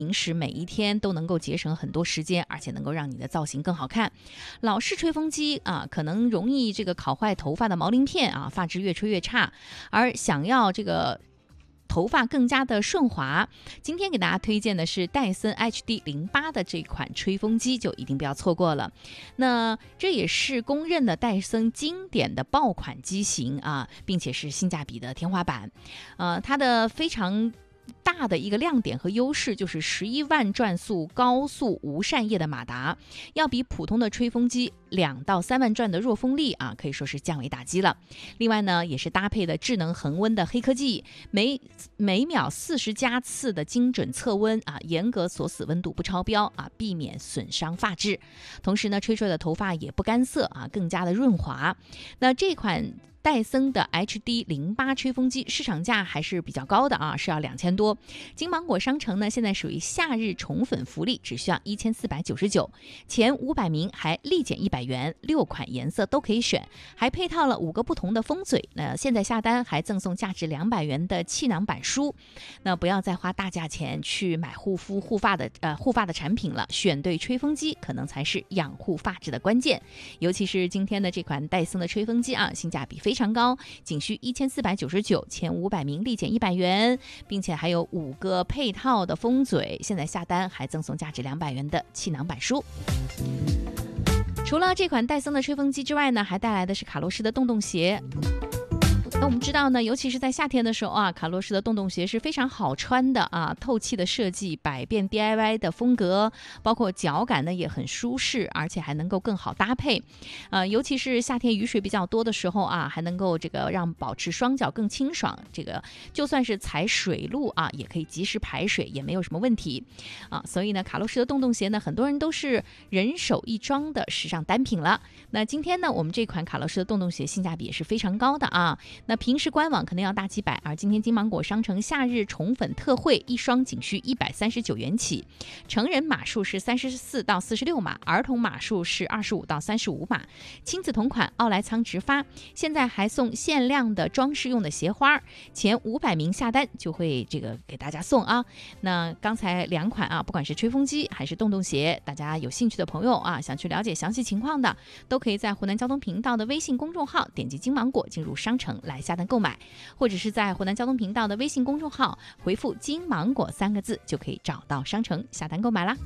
平时每一天都能够节省很多时间，而且能够让你的造型更好看。老式吹风机啊，可能容易这个烤坏头发的毛鳞片啊，发质越吹越差。而想要这个头发更加的顺滑，今天给大家推荐的是戴森 HD08 的这款吹风机，就一定不要错过了。那这也是公认的戴森经典的爆款机型啊，并且是性价比的天花板。它的非常大的一个亮点和优势就是11万转速高速无扇叶的马达，要比普通的吹风机2到3万转的弱风力啊，可以说是降维打击了。另外呢，也是搭配了智能恒温的黑科技，每秒40加次的精准测温啊，严格锁死温度不超标啊，避免损伤发质。同时呢，吹出来的头发也不干涩啊，更加的润滑。那这款戴森的 HD08 吹风机市场价还是比较高的啊，是要2000多。金芒果商城呢，现在属于夏日宠粉福利，只需要1499，前500名还立减100元，6款颜色都可以选，还配套了5个不同的风嘴。那现在下单还赠送价值200元的气囊板书。那不要再花大价钱去买护肤护发的产品了，选对吹风机可能才是养护发质的关键。尤其是今天的这款戴森的吹风机啊，性价比非常高，仅需1499，前500名立减100元，并且还有5个配套的风嘴，现在下单还赠送价值200元的气囊板书。除了这款戴森的吹风机之外呢，还带来的是卡洛士的洞洞鞋。那我们知道呢，尤其是在夏天的时候啊，卡洛士的洞洞鞋是非常好穿的啊，透气的设计，百变 DIY 的风格，包括脚感呢也很舒适，而且还能够更好搭配。尤其是夏天雨水比较多的时候啊，还能够这个让保持双脚更清爽，这个就算是踩水路啊，也可以及时排水，也没有什么问题啊。所以呢，卡洛士的洞洞鞋呢，很多人都是人手一双的时尚单品了。那今天呢，我们这款卡洛士的洞洞鞋性价比也是非常高的啊。那平时官网可能要大几百，而今天金芒果商城夏日宠粉特惠，一双仅需139元起，成人码数是34到46码，儿童码数是25到35码，亲子同款奥莱仓直发，现在还送限量的装饰用的鞋花，前500名下单就会这个给大家送啊。那刚才2款啊，不管是吹风机还是洞洞鞋，大家有兴趣的朋友啊，想去了解详细情况的，都可以在湖南交通频道的微信公众号点击金芒果进入商城来下单购买，或者是在湖南交通频道的微信公众号回复金芒果3个字就可以找到商城下单购买啦。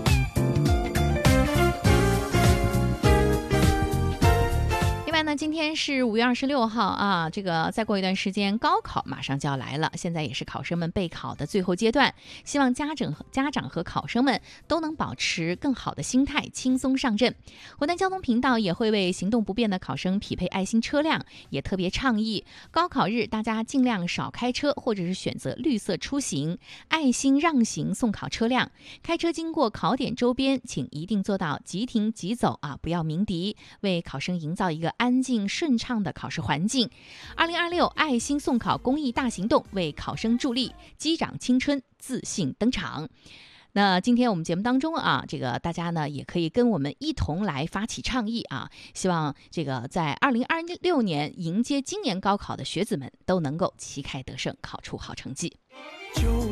另外呢，今天是5月26号啊，这个再过一段时间高考马上就要来了，现在也是考生们备考的最后阶段，希望家长和考生们都能保持更好的心态，轻松上阵。湖南交通频道也会为行动不便的考生匹配爱心车辆，也特别倡议高考日大家尽量少开车，或者是选择绿色出行，爱心让行送考车辆。开车经过考点周边，请一定做到即停即走啊，不要鸣笛，为考生营造一个安静顺畅的考试环境。2026爱心送考公益大行动为考生助力，击掌青春，自信登场。那今天我们节目当中啊，这个大家呢也可以跟我们一同来发起倡议啊，希望这个在2026年迎接今年高考的学子们都能够旗开得胜，考出好成绩。